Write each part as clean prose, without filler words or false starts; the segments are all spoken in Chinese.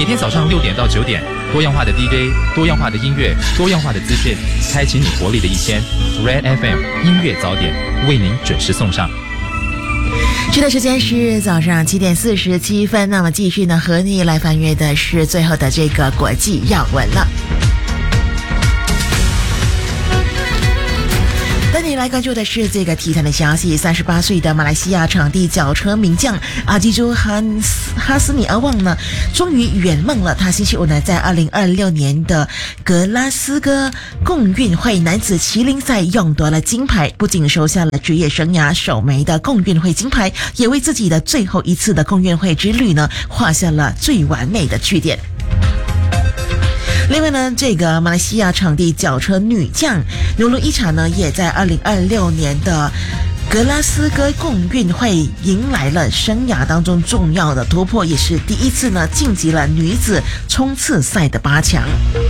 每天早上6点到9点，多样化的 DJ， 多样化的音乐，多样化的资讯，开启你活力的一天。Red FM 音乐早点为您准时送上。 是的，时间是早上7点47分。那么继续呢，和你来翻阅的是最后的这个国际要闻了。带你来关注的是这个体坛的消息。38岁的马来西亚场地脚车名将阿基朱哈斯尼阿旺呢，终于圆梦了。他星期五呢，在2026年的格拉斯哥共运会男子麒麟赛勇夺了金牌，不仅收下了职业生涯首枚的共运会金牌，也为自己的最后一次的共运会之旅呢，画下了最完美的句点。另外呢，这个马来西亚场地脚车女将努鲁伊查呢，也在2026年的格拉斯哥共运会迎来了生涯当中重要的突破，也是第一次呢晋级了女子冲刺赛的8强。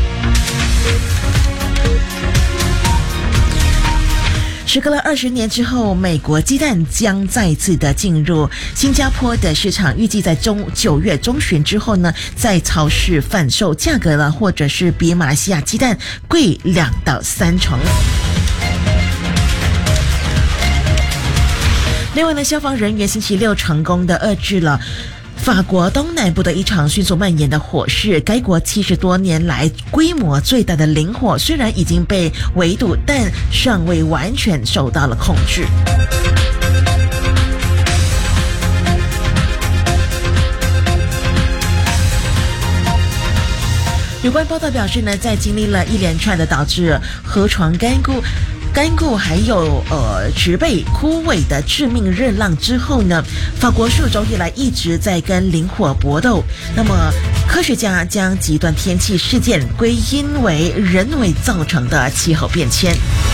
时隔了20年之后，美国鸡蛋将再次的进入新加坡的市场，预计在9月中旬之后呢，在超市贩售，价格呢或者是比马来西亚鸡蛋贵2到3成。另外呢，消防人员星期六成功的遏制了法国东南部的一场迅速蔓延的火势，该国70多年来规模最大的林火，虽然已经被围堵，但尚未完全受到了控制。有关报道表示呢，在经历了一连串的导致河床干枯还有植被枯萎的致命热浪之后呢，法国数周以来一直在跟林火搏斗。那么科学家将极端天气事件归因为人为造成的气候变迁。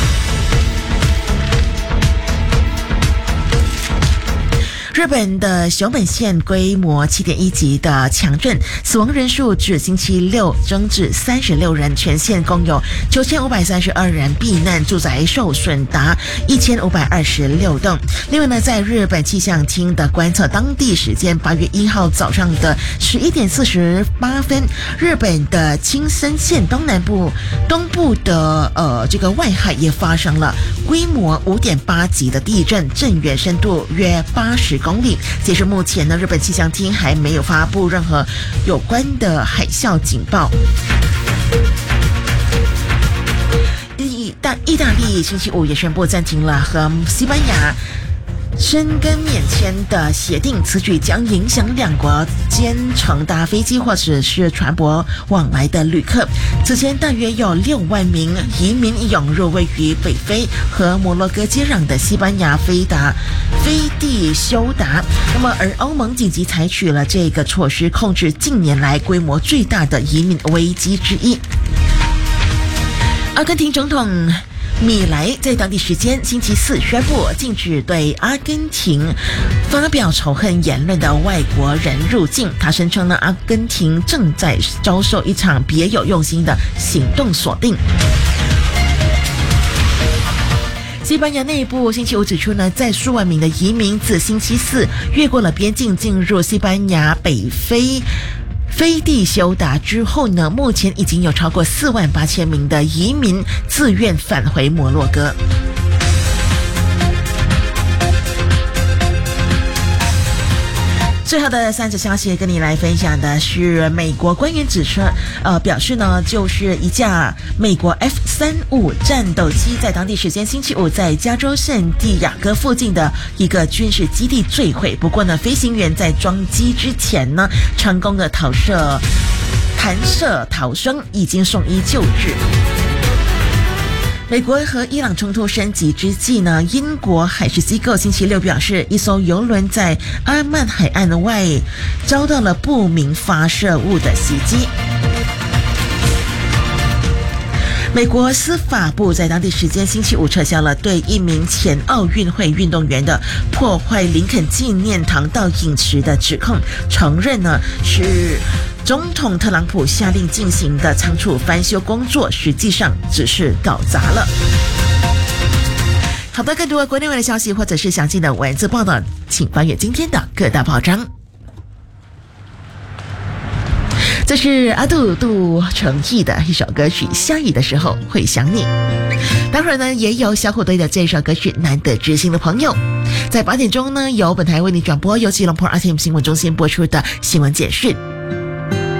日本的熊本县规模7.1级的强震，死亡人数至星期六增至36人，全县共有9532人避难，住宅受损达1526栋。另外呢，在日本气象厅的观测，当地时间8月1号早上的11点48分，日本的青森县东部的这个外海也发生了规模5.8级的地震，震源深度约80公里。截至目前呢，日本气象厅还没有发布任何有关的海啸警报。意大利星期五也宣布暂停了和西班牙申根免签的协定，此举将影响两国间乘搭飞机或者是船舶往来的旅客。此前大约有6万名移民涌入位于北非和摩洛哥接壤的西班牙飞地休达。那么而欧盟紧急采取了这个措施，控制近年来规模最大的移民危机之一。阿根廷总统米莱在当地时间星期4宣布禁止对阿根廷发表仇恨言论的外国人入境。他声称呢，阿根廷正在遭受一场别有用心的行动锁定。西班牙内部星期五指出呢，在数万名的移民自星期4越过了边境进入西班牙北非地休达之后呢，目前已经有超过48000名的移民自愿返回摩洛哥。最后的3则消息跟你来分享的是，美国官员表示呢，就是一架美国 F-35战斗机在当地时间星期五在加州圣地亚哥附近的一个军事基地坠毁。不过呢，飞行员在装机之前呢，成功的弹射逃生，已经送医救治。美国和伊朗冲突升级之际呢，英国海事机构星期六表示，一艘邮轮在阿曼海岸外遭到了不明发射物的袭击。美国司法部在当地时间星期五撤销了对一名前奥运会运动员的破坏林肯纪念堂倒影石的指控，承认呢是总统特朗普下令进行的仓促翻修工作，实际上只是搞砸了。好的，更多国内外的消息或者是详细的文字报道，请翻阅今天的各大报章。 这是阿杜成毅的一首歌曲《下雨的时候会想你》。待会儿呢，也有小虎队的这首歌曲《难得知心的朋友》。在8点钟呢，由本台为你转播由吉隆坡 RTM 新闻中心播出的新闻简讯。